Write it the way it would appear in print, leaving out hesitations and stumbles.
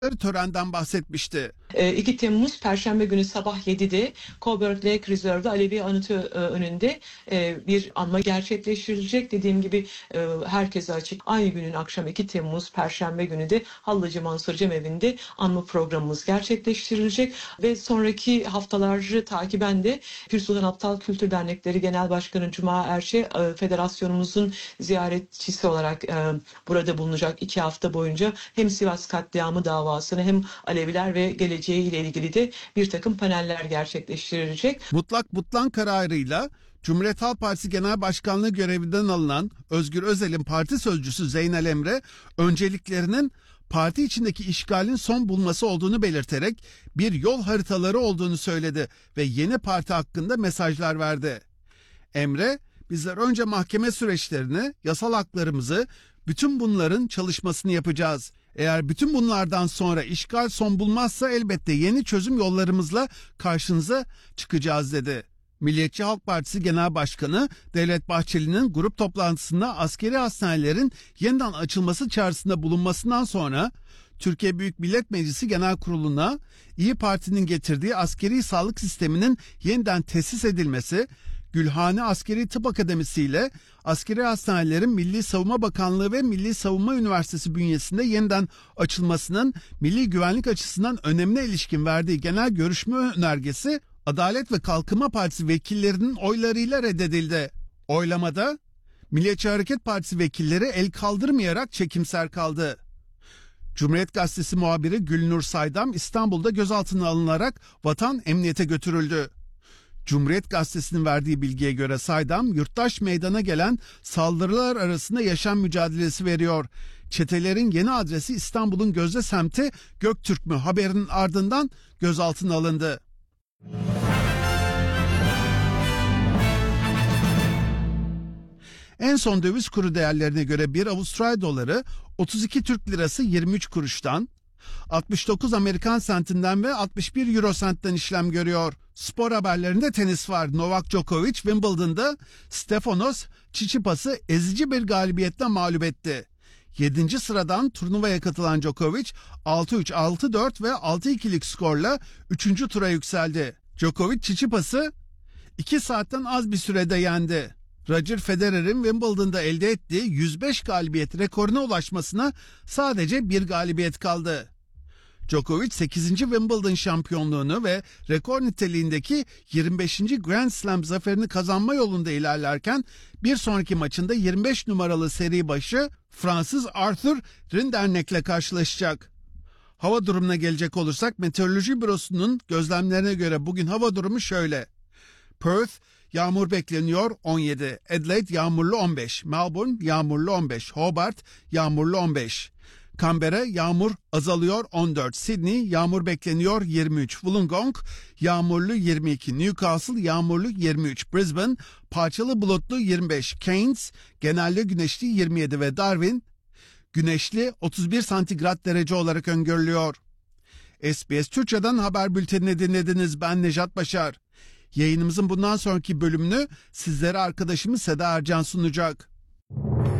törenden bahsetmişti. 2 Temmuz Perşembe günü sabah 7'de Coburg Lake Reserve'da Alevi Anıtı önünde bir anma gerçekleştirilecek. Dediğim gibi herkese açık. Aynı günün akşam 2 Temmuz Perşembe günü de Hallacı Mansur Cemevi'nde anma programımız gerçekleştirilecek. Ve sonraki haftaları takiben de Pir Sultan Abdal Kültür Dernekleri Genel Başkanı Cuma Erçe federasyonumuzun ziyaretçisi olarak burada bulunacak 2 hafta boyunca hem Sivas katliamı davasını hem Aleviler ve geleceği ile ilgili de bir takım paneller gerçekleştirilecek. Mutlak butlan kararıyla Cumhuriyet Halk Partisi Genel Başkanlığı görevinden alınan Özgür Özel'in parti sözcüsü Zeynel Emre, önceliklerinin parti içindeki işgalin son bulması olduğunu belirterek bir yol haritaları olduğunu söyledi ve yeni parti hakkında mesajlar verdi. Emre, bizler önce mahkeme süreçlerini, yasal haklarımızı, bütün bunların çalışmasını yapacağız. Eğer bütün bunlardan sonra işgal son bulmazsa elbette yeni çözüm yollarımızla karşınıza çıkacağız dedi. Milliyetçi Halk Partisi Genel Başkanı Devlet Bahçeli'nin grup toplantısında askeri hastanelerin yeniden açılması çağrısında bulunmasından sonra Türkiye Büyük Millet Meclisi Genel Kurulu'na İyi Parti'nin getirdiği askeri sağlık sisteminin yeniden tesis edilmesi, Gülhane Askeri Tıp Akademisi ile askeri hastanelerin Milli Savunma Bakanlığı ve Milli Savunma Üniversitesi bünyesinde yeniden açılmasının milli güvenlik açısından önemine ilişkin verdiği genel görüşme önergesi Adalet ve Kalkınma Partisi vekillerinin oylarıyla reddedildi. Oylamada Milliyetçi Hareket Partisi vekilleri el kaldırmayarak çekimser kaldı. Cumhuriyet Gazetesi muhabiri Gülnur Saydam İstanbul'da gözaltına alınarak Vatan Emniyete götürüldü. Cumhuriyet Gazetesi'nin verdiği bilgiye göre Saydam, yurttaş meydana gelen saldırılar arasında yaşam mücadelesi veriyor. Çetelerin yeni adresi İstanbul'un gözde semti Göktürk mü haberinin ardından gözaltına alındı. En son döviz kuru değerlerine göre bir Avustralya doları 32 Türk lirası 23 kuruştan, 69 Amerikan sentinden ve 61 Euro sentten işlem görüyor. Spor haberlerinde tenis var. Novak Djokovic Wimbledon'da Stefanos Tsitsipas'ı ezici bir galibiyetle mağlup etti. 7. sıradan turnuvaya katılan Djokovic 6-3, 6-4 ve 6-2'lik skorla 3. tura yükseldi. Djokovic Tsitsipas'ı 2 saatten az bir sürede yendi. Roger Federer'in Wimbledon'da elde ettiği 105 galibiyet rekoruna ulaşmasına sadece bir galibiyet kaldı. Djokovic 8. Wimbledon şampiyonluğunu ve rekor niteliğindeki 25. Grand Slam zaferini kazanma yolunda ilerlerken bir sonraki maçında 25 numaralı seri başı Fransız Arthur Rinderknecht'le karşılaşacak. Hava durumuna gelecek olursak Meteoroloji Bürosu'nun gözlemlerine göre bugün hava durumu şöyle. Perth yağmur bekleniyor 17, Adelaide yağmurlu 15, Melbourne yağmurlu 15, Hobart yağmurlu 15, Canberra yağmur azalıyor 14, Sydney yağmur bekleniyor 23, Wollongong yağmurlu 22, Newcastle yağmurlu 23, Brisbane parçalı bulutlu 25, Cairns genelde güneşli 27 ve Darwin güneşli 31 santigrat derece olarak öngörülüyor. SBS Türkçe'den haber bültenini dinlediniz. Ben Nejat Başar. Yayınımızın bundan sonraki bölümünü sizlere arkadaşımız Seda Ercan sunacak.